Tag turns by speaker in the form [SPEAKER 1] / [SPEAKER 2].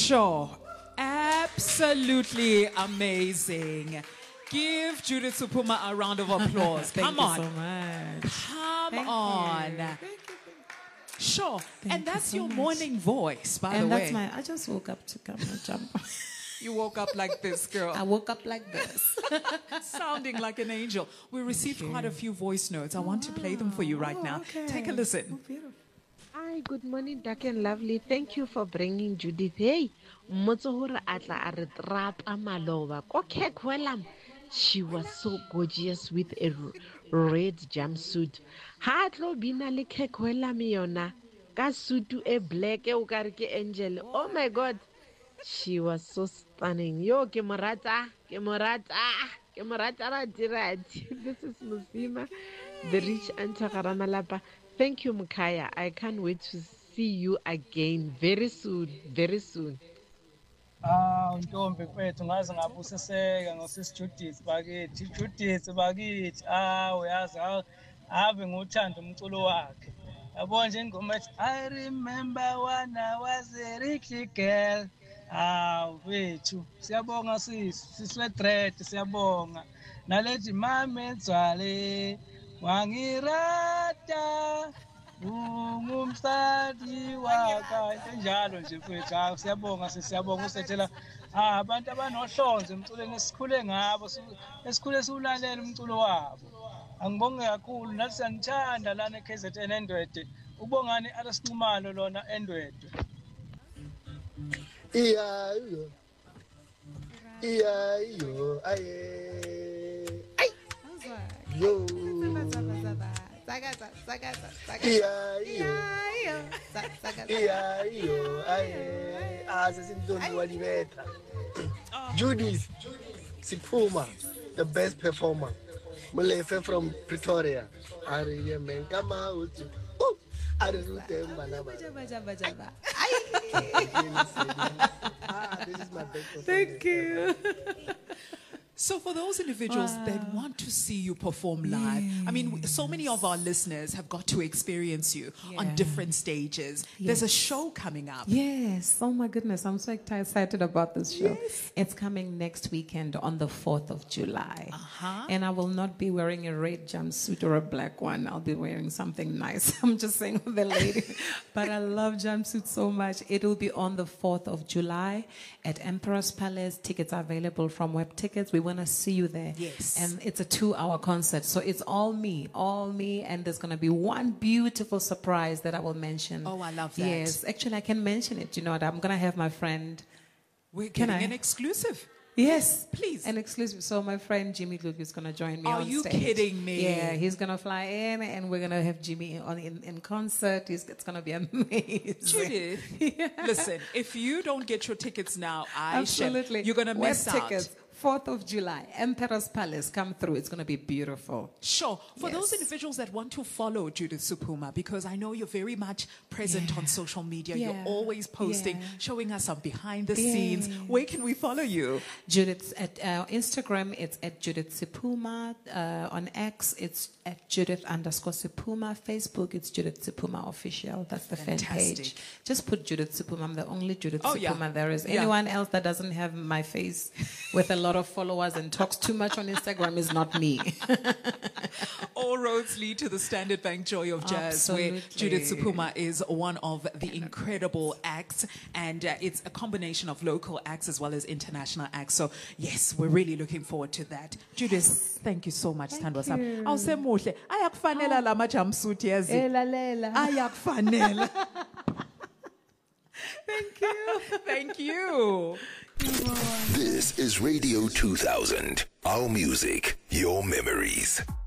[SPEAKER 1] Sure. Absolutely amazing. Give Judith Supuma a round of applause.
[SPEAKER 2] Come on. Thank you so much.
[SPEAKER 1] Come on.
[SPEAKER 2] Thank you.
[SPEAKER 1] Sure. And that's
[SPEAKER 2] so
[SPEAKER 1] your
[SPEAKER 2] much.
[SPEAKER 1] morning voice, by the
[SPEAKER 2] And
[SPEAKER 1] way.
[SPEAKER 2] that's I just woke up to come and jump.
[SPEAKER 1] You woke up like this, girl.
[SPEAKER 2] I woke up like this.
[SPEAKER 1] Sounding like an angel. We received quite a few voice notes. I want to play them for you right now.
[SPEAKER 2] Okay.
[SPEAKER 1] Take a listen.
[SPEAKER 2] Beautiful.
[SPEAKER 3] Hi, good morning, Dark and Lovely. Thank you for bringing Judith. Hey, Motsohora Atla Aritrap Amalova. Kokekwelam. She was so gorgeous with a red jumpsuit. Hatlo binale kekwela miona. Kasutu e black e ukarike angel. Oh my God. She was so stunning. Yo, Kemorata. This is Musima, the rich Antagaramalapa. Thank you, Mukaya. I can't wait to see you again very soon. Very soon.
[SPEAKER 4] Ntombi kwethu ngaze ngabusiseka ngosisi Judith bakithi uyazi ave nguthanda umculo wakhe yabona nje ingoma ethi I remember when I was a rich girl wethu siyabonga siswedred siyabonga nalethi mama enzwale wangirata ungumsadi waka enjalo nje mfethu siyabonga usethela abantu abanohlonze emculweni esikhule ngabo esikhule siwulalela umculo wabo angibonge kakhulu nathi siyanithanda lana eKZN Endwede ubongani arasinqumalo lona Endwede iyo aye yo
[SPEAKER 5] Judith Supuma, the best performer. Mulefe from Pretoria. Ariye men come out. Oh, I don't remember. This is my best performance.
[SPEAKER 2] Thank you.
[SPEAKER 1] So for those individuals that want to see you perform live, I mean, so many of our listeners have got to experience you on different stages. There's a show coming up.
[SPEAKER 2] Yes. Oh my goodness. I'm so excited about this show. Yes. It's coming next weekend on the 4th of July. And I will not be wearing a red jumpsuit or a black one. I'll be wearing something nice. I'm just saying with the lady. But I love jumpsuits so much. It will be on the 4th of July at Emperor's Palace. Tickets are available from Web Tickets. We want to see you there.
[SPEAKER 1] Yes.
[SPEAKER 2] And it's a 2-hour concert. So it's all me. And there's going to be one beautiful surprise that I will mention.
[SPEAKER 1] Oh, I love that.
[SPEAKER 2] Yes. Actually, I can mention it. You know what? I'm going to have my friend.
[SPEAKER 1] We're getting an exclusive.
[SPEAKER 2] Yes.
[SPEAKER 1] Please.
[SPEAKER 2] An exclusive. So my friend Jimmy Luke is going to join me on stage. Are
[SPEAKER 1] you kidding me?
[SPEAKER 2] Yeah, he's going to fly in and we're going to have Jimmy in concert. It's going to be amazing.
[SPEAKER 1] Judith, listen, if you don't get your tickets now,
[SPEAKER 2] Absolutely.
[SPEAKER 1] You're going to miss
[SPEAKER 2] Web
[SPEAKER 1] out.
[SPEAKER 2] Tickets, 4th of July, Emperor's Palace. Come through. It's going to be beautiful.
[SPEAKER 1] Sure. For those individuals that want to follow Judith Supuma, because I know you're very much present on social media. You're always posting, showing us some behind the scenes. Where can we follow you?
[SPEAKER 2] Judith at Instagram, it's at Judith Supuma. On X, it's at Judith_Supuma. Facebook, it's Judith Supuma Official. That's the fan page. Just put Judith Supuma. I'm the only Judith Supuma there is. Anyone else that doesn't have my face with a lot of followers and talks too much on Instagram is not me.
[SPEAKER 1] All roads lead to the Standard Bank Joy of Jazz, where Judith Supuma is one of the incredible acts, and it's a combination of local acts as well as international acts. So yes, we're really looking forward to that. Judith, thank you so much. Thandwa Sam. Awusemuhle. Ayakufanela lama jumpsuit yazi. Ayakufanela.
[SPEAKER 2] Thank you.
[SPEAKER 1] Thank you.
[SPEAKER 6] This is Radio 2000. Our music, your memories.